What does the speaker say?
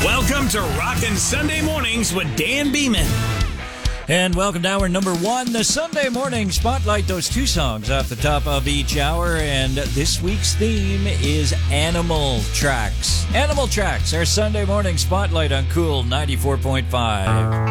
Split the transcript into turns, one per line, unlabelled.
Welcome to Rockin' Sunday Mornings with Dan Beeman.
And welcome to hour number one, the Sunday Morning Spotlight. Those two songs off the top of each hour. And this week's theme is Animal Tracks. Animal Tracks, our Sunday Morning Spotlight on Cool 94.5.